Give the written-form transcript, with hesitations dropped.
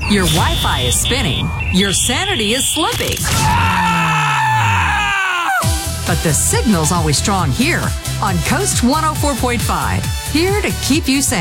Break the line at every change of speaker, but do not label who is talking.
Your Wi-Fi is spinning. Your sanity is slipping. But the signal's always strong here on Coast 104.5. Here to keep you sane.